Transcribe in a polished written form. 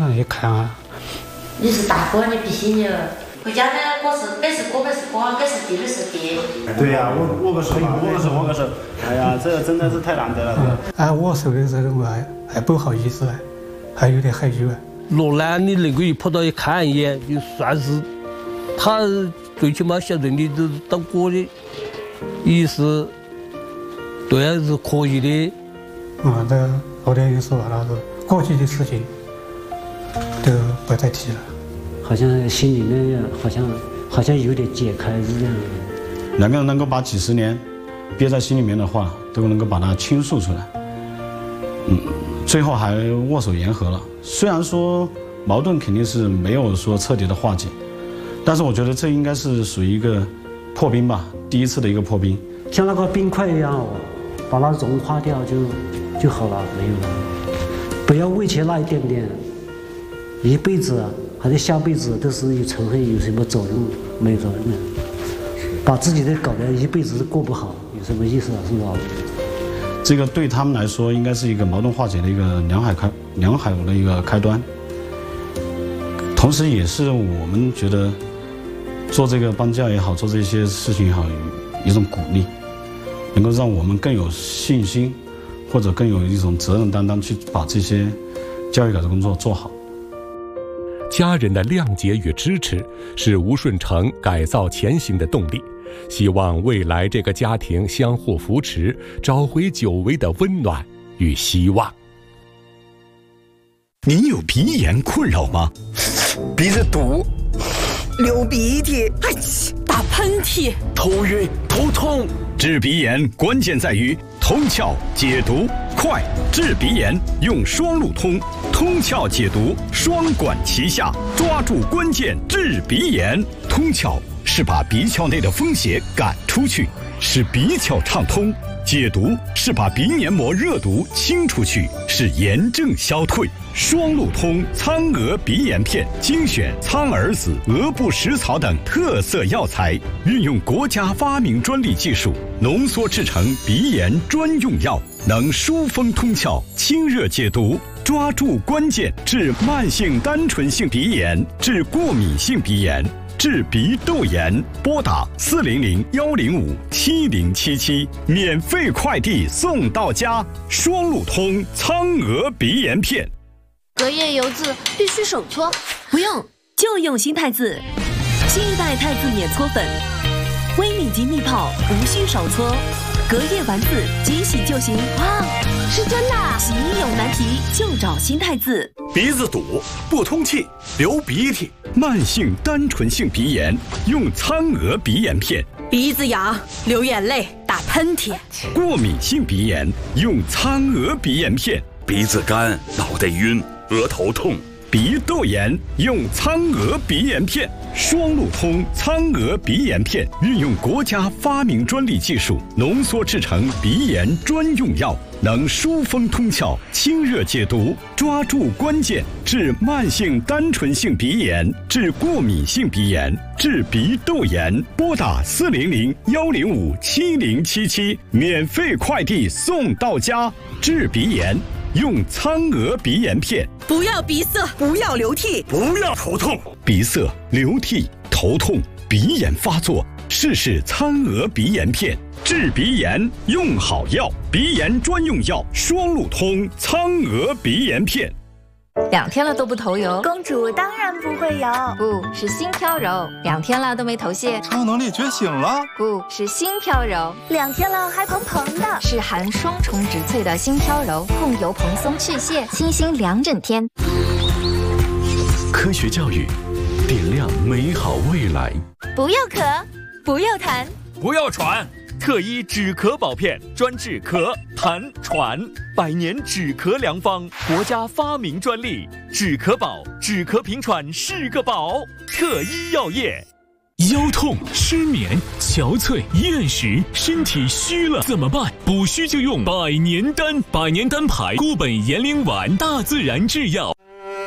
上去看啊。 你是大哥，你必须你回家呢，我是哥，哥是弟，是弟。 对呀，握个手，握个手。哎呀，这真的是太难得了。 哎，握手的时候我还不好意思，还有点害羞。 落难你能够一跑到一看一眼，就算是他最起码晓得你都到过的意思，对啊，是可以的。 这后来就说那是过去的事情，都不再提了。 好像心里面好像有点解开是这样的。 两个人能够把几十年憋在心里面的话，都能够把它倾诉出来。最后还握手言和了。虽然说矛盾肯定是没有说彻底的化解，但是我觉得这应该是属于一个破冰吧，第一次的一个破冰。 像那个冰块一样，把它融化掉就好了，没有了。不要为钱那一点点，一辈子还是下辈子都是有仇恨，有什么作用？没有作用。把自己的搞得一辈子都过不好，有什么意思啊？是吧？ 这个对他们来说，应该是一个矛盾化解的一个良好的一个开端，同时也是我们觉得做这个邦教也好，做这些事情也好，一种鼓励，能够让我们更有信心，或者更有一种责任担当去把这些教育改革工作做好。 家人的谅解与支持是吴顺成改造前行的动力，希望未来这个家庭相互扶持，找回久违的温暖与希望。 您有鼻炎困扰吗？鼻子堵， 流鼻涕，打喷嚏， 头晕头痛。治鼻炎关键在于通窍解毒快，治鼻炎用双路通，通窍解毒双管齐下，抓住关键治鼻炎。通窍是把鼻窍内的风邪赶出去，使鼻窍畅通；解毒是把鼻黏膜热毒清出去，使炎症消退。双路通苍蛾鼻炎片精选苍耳子、鹅不食草等特色药材，运用国家发明专利技术浓缩制成鼻炎专用药，能疏风通窍、清热解毒，抓住关键治慢性单纯性鼻炎、治过敏性鼻炎、治鼻窦炎。拨打400-105-7077，免费快递送到家。双路通苍蛾鼻炎片。 隔夜油渍必须手搓， 不用，就用新太子。新一代太子免搓粉，微米级密泡，无需手搓，隔夜丸子即洗就行。 哇，是真的！ 洗衣有难题就找新太子。 鼻子堵、不通气、流鼻涕，慢性单纯性鼻炎用苍蛾鼻炎片； 鼻子痒、流眼泪、打喷嚏， 过敏性鼻炎用苍蛾鼻炎片； 鼻子干、脑袋晕、额头痛， 鼻窦炎用苍蛾鼻炎片。双路通苍蛾鼻炎片运用国家发明专利技术浓缩制成鼻炎专用药，能疏风通窍、清热解毒，抓住关键治慢性单纯性鼻炎、治过敏性鼻炎、治鼻窦炎。拨打400-105-7077，免费快递送到家。治鼻炎用苍蛾鼻炎片。 不要鼻塞，不要流涕， 不要头痛。 鼻塞、流涕、头痛、鼻炎发作，试试苍蛾鼻炎片。治鼻炎用好药，鼻炎专用药双路通苍蛾鼻炎片。 2天了都不头油， 公主当然不会油， 不是心飘柔。2天了都没头屑， 超能力觉醒了， 不是心飘柔。 2天了还蓬蓬的， 是含双重植萃的心飘柔，控油蓬松去屑，清新2整天。 科学教育，点亮美好未来。 不要咳，不要痰， 不要喘。特一止咳宝片，专治咳、痰、喘，100年止咳良方，国家发明专利。止咳宝，止咳平喘是个宝。特一药业。 腰痛、失眠、憔悴、厌食，身体虚了怎么办？不虚就用百年丹，百年丹牌固本延龄丸，大自然制药。